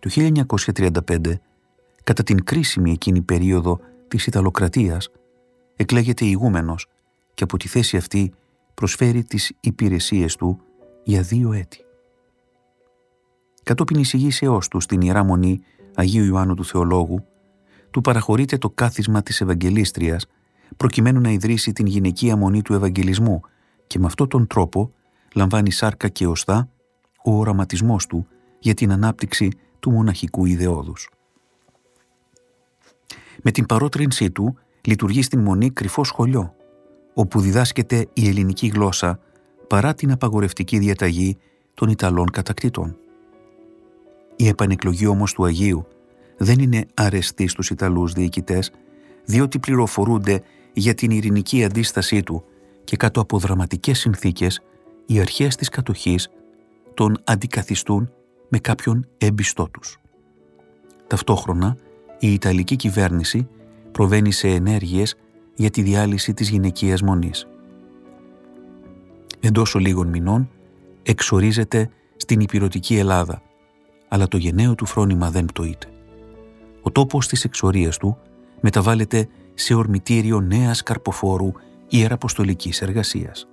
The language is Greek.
Το 1935, κατά την κρίσιμη εκείνη περίοδο της Ιταλοκρατίας, εκλέγεται ηγούμενος και από τη θέση αυτή προσφέρει τις υπηρεσίες του για 2 έτη. Κατόπιν εισηγήσεώς του στην Ιερά Μονή Αγίου Ιωάννου του Θεολόγου, του παραχωρείται το κάθισμα της Ευαγγελίστριας προκειμένου να ιδρύσει την γυναικεία μονή του Ευαγγελισμού και με αυτόν τον τρόπο λαμβάνει σάρκα και οστά ο οραματισμός του για την ανάπτυξη του μοναχικού ιδεώδους. Με την παρότρινσή του λειτουργεί στην μονή κρυφό σχολείο, όπου διδάσκεται η ελληνική γλώσσα παρά την απαγορευτική διαταγή των Ιταλών κατακτητών. Η επανεκλογή όμως του Αγίου δεν είναι αρεστή στους Ιταλούς διοικητές, διότι πληροφορούνται για την ειρηνική αντίστασή του και κάτω από δραματικές συνθήκες οι αρχές της κατοχής τον αντικαθιστούν με κάποιον έμπιστό τους. Ταυτόχρονα η Ιταλική κυβέρνηση προβαίνει σε ενέργειες για τη διάλυση της γυναικείας μονής. Εντός λίγων μηνών εξορίζεται στην ηπειρωτική Ελλάδα, αλλά το γενναίο του φρόνημα δεν πτωείται. Ο τόπος της εξορίας του μεταβάλλεται σε ορμητήριο νέας καρποφόρου ιεραποστολικής εργασίας.